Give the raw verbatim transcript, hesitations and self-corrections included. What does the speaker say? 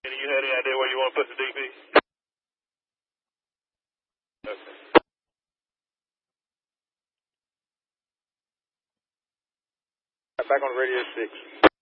You had any idea where you want to put the D P? Okay. Back on radio six.